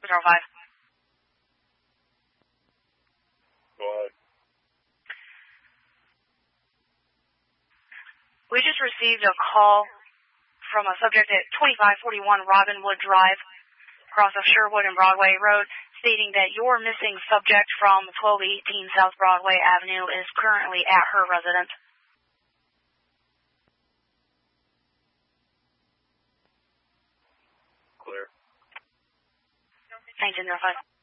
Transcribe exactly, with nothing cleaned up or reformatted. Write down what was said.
zero five. Go ahead. We just received a call from a subject at twenty-five forty-one Robinwood Drive, across of Sherwood and Broadway Road, stating that your missing subject from twelve eighteen South Broadway Avenue is currently at her residence. Clear. nineteen oh five.